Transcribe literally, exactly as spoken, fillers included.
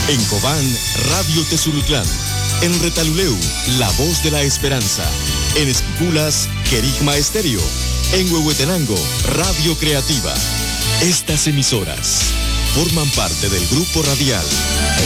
En Cobán, Radio Tezurutlán. En Retaluleu, La Voz de la Esperanza. En Esquipulas, Querigma Estéreo. En Huehuetenango, Radio Creativa. Estas emisoras forman parte del grupo radial